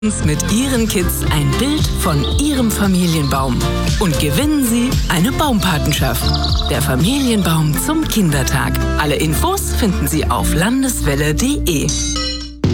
mit Ihren Kids ein Bild von Ihrem Familienbaum und gewinnen Sie eine Baumpatenschaft. Der Familienbaum zum Kindertag. Alle Infos finden Sie auf landeswelle.de.